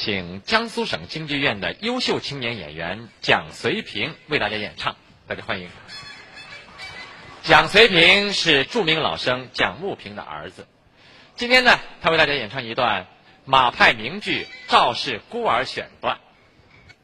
请江苏省京剧院的优秀青年演员蒋随平为大家演唱，大家欢迎。蒋随平是著名老生蒋慕平的儿子，今天呢，他为大家演唱一段马派名剧《赵氏孤儿选段》。